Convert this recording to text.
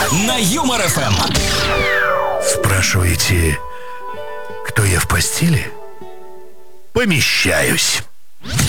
на Юмор ФМ. Спрашиваете, кто я в постели? Помещаюсь.